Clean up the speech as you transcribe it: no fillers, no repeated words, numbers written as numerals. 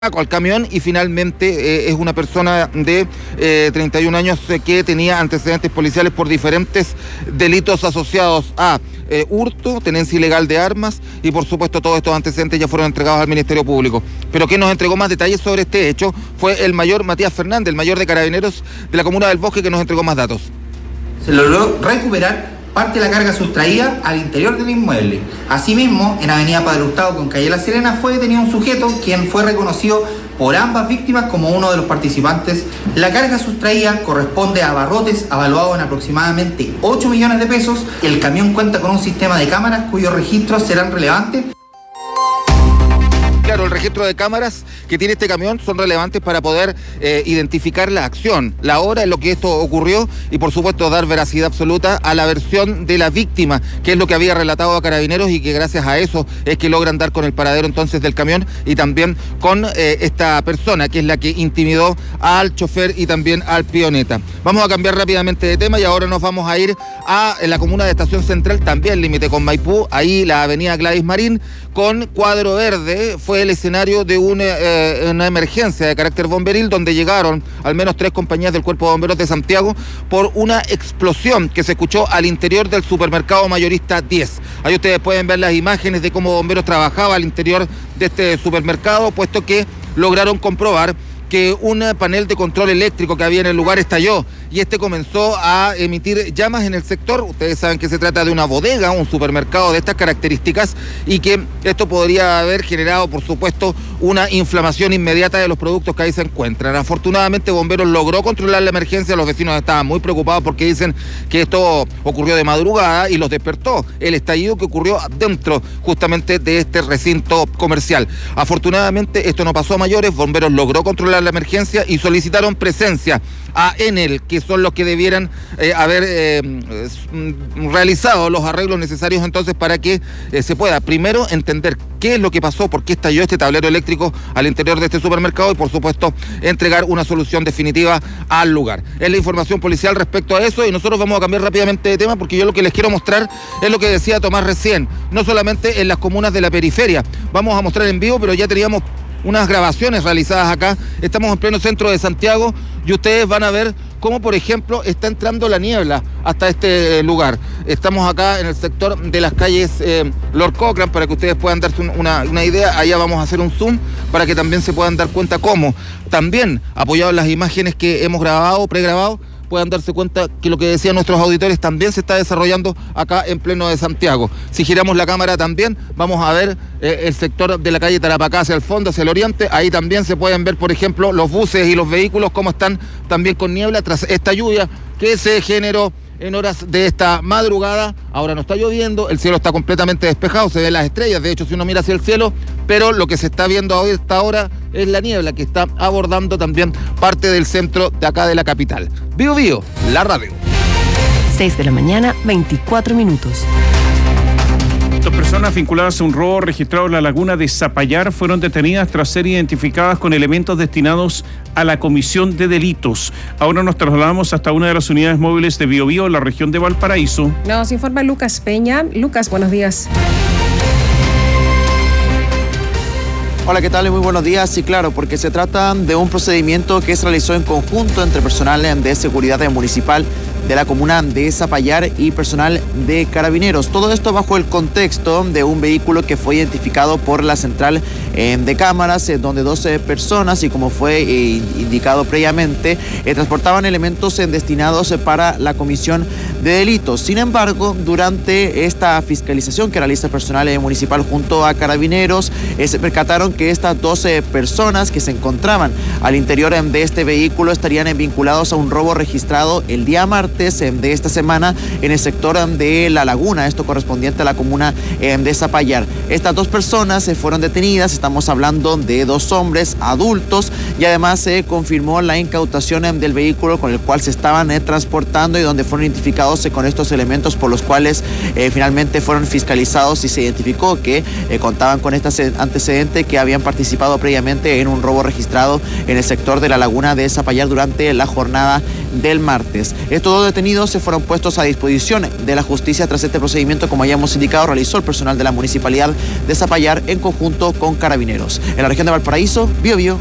al camión y finalmente es una persona de 31 años que tenía antecedentes policiales por diferentes delitos asociados a hurto, tenencia ilegal de armas y por supuesto todos estos antecedentes ya fueron entregados al Ministerio Público. Pero quien nos entregó más detalles sobre este hecho fue el mayor Matías Fernández, el mayor de Carabineros de la Comuna del Bosque, que nos entregó más datos. Se logró recuperar parte de la carga sustraída al interior del inmueble. Asimismo, en Avenida Padre Hurtado con calle La Serena fue detenido un sujeto quien fue reconocido por ambas víctimas como uno de los participantes. La carga sustraída corresponde a abarrotes avaluados en aproximadamente 8 millones de pesos. El camión cuenta con un sistema de cámaras cuyos registros serán relevantes. Claro, el registro de cámaras que tiene este camión son relevantes para poder identificar la acción, la hora en lo que esto ocurrió y por supuesto dar veracidad absoluta a la versión de la víctima, que es lo que había relatado a Carabineros y que gracias a eso es que logran dar con el paradero entonces del camión y también con esta persona que es la que intimidó al chofer y también al peoneta. Vamos a cambiar rápidamente de tema y ahora nos vamos a ir a la comuna de Estación Central, también límite con Maipú, ahí la avenida Gladys Marín con cuadro verde. Fue el escenario de una emergencia de carácter bomberil donde llegaron al menos 3 compañías del Cuerpo de Bomberos de Santiago por una explosión que se escuchó al interior del supermercado mayorista 10. Ahí ustedes pueden ver las imágenes de cómo bomberos trabajaba al interior de este supermercado, puesto que lograron comprobar que un panel de control eléctrico que había en el lugar estalló y este comenzó a emitir llamas en el sector. Ustedes saben que se trata de una bodega, un supermercado de estas características y que esto podría haber generado, por supuesto, una inflamación inmediata de los productos que ahí se encuentran. Afortunadamente, Bomberos logró controlar la emergencia. Los vecinos estaban muy preocupados porque dicen que esto ocurrió de madrugada y los despertó el estallido que ocurrió dentro justamente de este recinto comercial. Afortunadamente, esto no pasó a mayores. Bomberos logró controlar la emergencia y solicitaron presencia a Enel, que son los que debieran haber realizado los arreglos necesarios entonces para que se pueda primero entender qué es lo que pasó, por qué estalló este tablero eléctrico al interior de este supermercado y por supuesto entregar una solución definitiva al lugar. Es la información policial respecto a eso y nosotros vamos a cambiar rápidamente de tema porque yo lo que les quiero mostrar es lo que decía Tomás recién, no solamente en las comunas de la periferia, vamos a mostrar en vivo, pero ya teníamos unas grabaciones realizadas acá. Estamos en pleno centro de Santiago y ustedes van a ver cómo, por ejemplo, está entrando la niebla hasta este lugar. Estamos acá en el sector de las calles Lord Cochrane para que ustedes puedan darse una idea. Allá vamos a hacer un zoom para que también se puedan dar cuenta cómo, también apoyado en las imágenes que hemos grabado, pregrabado, puedan darse cuenta que lo que decían nuestros auditores también se está desarrollando acá en pleno de Santiago. Si giramos la cámara también, vamos a ver el sector de la calle Tarapacá hacia el fondo, hacia el oriente. Ahí también se pueden ver, por ejemplo, los buses y los vehículos, cómo están también con niebla tras esta lluvia que se generó en horas de esta madrugada. Ahora no está lloviendo, el cielo está completamente despejado, se ven las estrellas, de hecho si uno mira hacia el cielo, pero lo que se está viendo hoy hasta ahora es la niebla que está abordando también parte del centro de acá de la capital. Bío Bío, la radio. 6 de la mañana, 24 minutos. 2 personas vinculadas a un robo registrado en la laguna de Zapallar fueron detenidas tras ser identificadas con elementos destinados a la comisión de delitos. Ahora nos trasladamos hasta una de las unidades móviles de Biobío, en la región de Valparaíso. Nos informa Lucas Peña. Lucas, buenos días. Hola, ¿qué tal? Muy buenos días. Sí, claro, porque se trata de un procedimiento que se realizó en conjunto entre personal de seguridad municipal de la comuna de Zapallar y personal de Carabineros. Todo esto bajo el contexto de un vehículo que fue identificado por la central de cámaras, donde 12 personas, y como fue indicado previamente, transportaban elementos destinados para la comisión de delitos. Sin embargo, durante esta fiscalización que realiza el personal municipal junto a Carabineros, se percataron que estas 12 personas que se encontraban al interior de este vehículo estarían vinculados a un robo registrado el día martes de esta semana en el sector de La Laguna, esto correspondiente a la comuna de Zapallar. Estas 2 personas fueron detenidas, estamos hablando de 2 hombres adultos y además se confirmó la incautación del vehículo con el cual se estaban transportando y donde fueron identificados con estos elementos por los cuales finalmente fueron fiscalizados y se identificó que contaban con este antecedente que habían participado previamente en un robo registrado en el sector de La Laguna de Zapallar durante la jornada del martes. Estos 2 detenidos se fueron puestos a disposición de la justicia tras este procedimiento, como ya hemos indicado, realizó el personal de la Municipalidad de Zapallar en conjunto con Carabineros. En la región de Valparaíso, Biobío.